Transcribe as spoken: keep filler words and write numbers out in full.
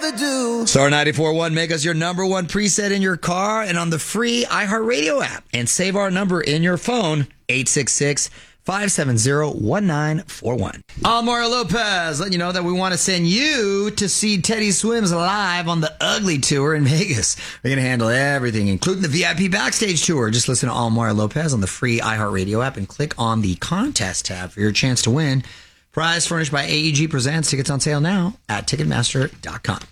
wanna do. Star ninety-four point one, make us your number one preset in your car and on the free iHeartRadio app. And save our number in your phone, eight six six, five seven zero, one nine four one. I'm Mario Lopez, letting you know that we want to send you to see Teddy Swims live on the Ugly Tour in Vegas. We're going to handle everything, including the V I P Backstage Tour. Just listen to All Mario Lopez on the free iHeartRadio app and click on the contest tab for your chance to win. Prize furnished by A E G Presents. Tickets on sale now at Ticketmaster dot com.